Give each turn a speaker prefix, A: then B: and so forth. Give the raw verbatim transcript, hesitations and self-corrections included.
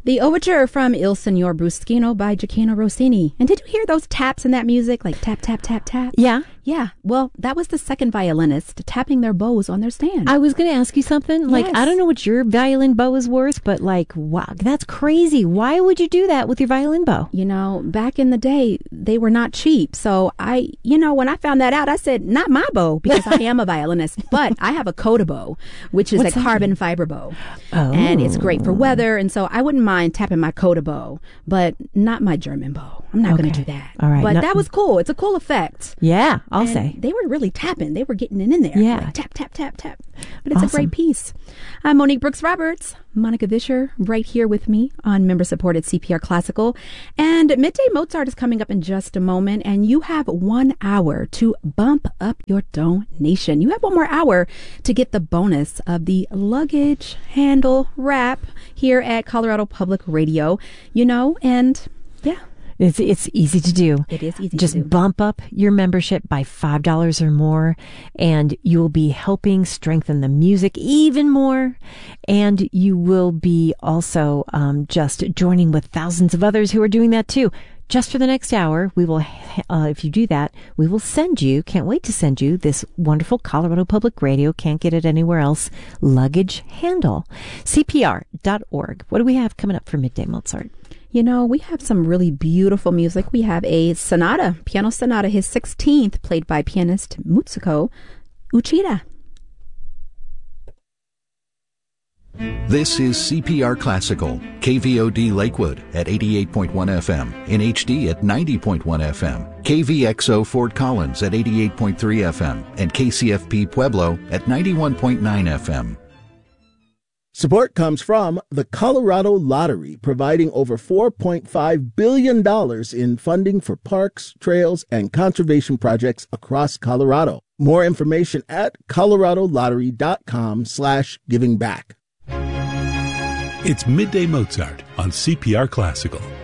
A: The overture from Il Signor Bruschino by Gioacchino Rossini. And did you hear those taps in that music? Like tap, tap, tap, tap?
B: Yeah.
A: Yeah. Well, that was the second violinist tapping their bows on their stand.
B: I was going to ask you something. Like,
A: Yes.
B: I don't know what your violin bow is worth, but like, wow, that's crazy. Why would you do that with your violin bow?
A: You know, back in the day, they were not cheap. So I, you know, when I found that out, I said, not my bow, because I am a violinist, but I have a Coda bow, which is
B: What's
A: a
B: that?
A: carbon fiber bow.
B: Oh.
A: And it's great for weather. And so I wouldn't mind tapping my Coda bow, but not my German bow. I'm not going
B: Okay.
A: to do that.
B: All right.
A: But
B: No-
A: that was cool. It's a cool effect.
B: Yeah, I'll
A: And
B: say.
A: they were really tapping. They were getting it in there.
B: Yeah.
A: Like tap, tap, tap, tap. But it's a
B: Awesome.
A: great piece. I'm Monique Brooks Roberts, Monica Vischer, right here with me on member-supported C P R Classical. And Midday Mozart is coming up in just a moment, and you have one hour to bump up your donation. You have one more hour to get the bonus of the luggage handle wrap here at Colorado Public Radio. You know, and yeah.
B: It's it's easy to do.
A: It is easy
B: Just
A: to do.
B: bump up your membership by five dollars or more, and you'll be helping strengthen the music even more. And you will be also um, just joining with thousands of others who are doing that too. Just for the next hour, we will, uh, if you do that, we will send you, can't wait to send you this wonderful Colorado Public Radio, can't get it anywhere else, luggage handle. C P R dot org. What do we have coming up for Midday Mozart?
A: You know, we have some really beautiful music. We have a sonata, piano sonata, his sixteenth, played by pianist Mutsuko Uchida.
C: This is C P R Classical, K V O D Lakewood at eighty-eight point one F M, in H D at ninety point one F M, K V X O Fort Collins at eighty-eight point three F M, and K C F P Pueblo at ninety-one point nine F M.
D: Support comes from the Colorado Lottery, providing over four point five billion dollars in funding for parks, trails, and conservation projects across Colorado. More information at coloradolottery.com slash giving back.
E: It's Midday Mozart on C P R Classical.